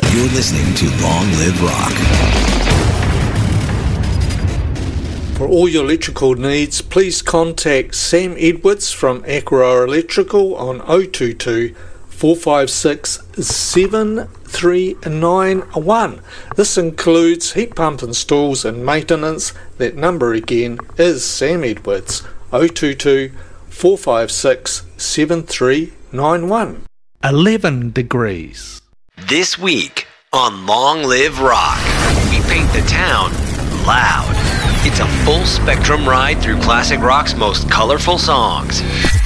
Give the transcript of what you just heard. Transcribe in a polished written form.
You're listening to Long Live Rock. For all your electrical needs, please contact Sam Edwards from Aqua Electrical on 022 456 7391. This includes heat pump installs and maintenance. That number again is Sam Edwards, 022 456 7391. 11 degrees. This week on Long Live Rock, we paint the town loud. It's a full spectrum ride through classic rock's most colorful songs.